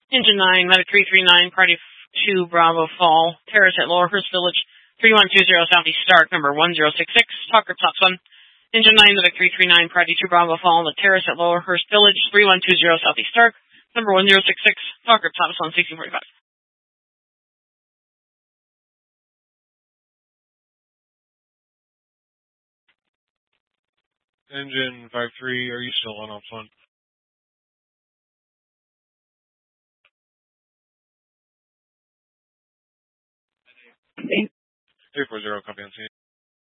Engine 9, Medic 339, Party 2, Bravo Fall, Terrace at Lower Hearst Village, 3120 Southeast Stark, number 1066, Talker Tops 1. Engine 9, Medic 339, Party 2, Bravo Fall, the Terrace at Lower Hearst Village, 3120 Southeast Stark, number 1066, Talker Tops 1, 1645. Engine 53, are you still on up front? 840, copy on scene.